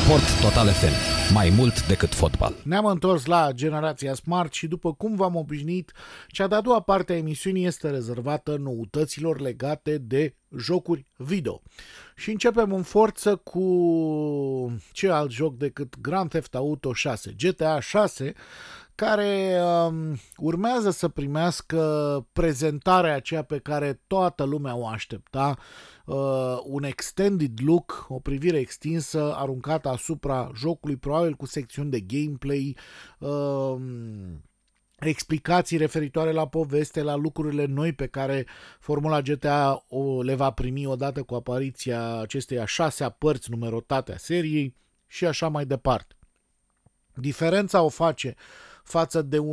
Sport Total FM. Mai mult decât fotbal. Ne-am întors la Generația Smart și după cum v-am obișnuit, cea de-a doua parte a emisiunii este rezervată noutăților legate de jocuri video. Și începem în forță cu ce alt joc decât Grand Theft Auto 6, GTA 6, care urmează să primească prezentarea aceea pe care toată lumea o aștepta, un extended look, o privire extinsă aruncată asupra jocului, probabil cu secțiuni de gameplay, explicații referitoare la poveste, la lucrurile noi pe care formula GTA le va primi odată cu apariția acestei a 6-a părți numerotate a seriei și așa mai departe. Diferența o face față de un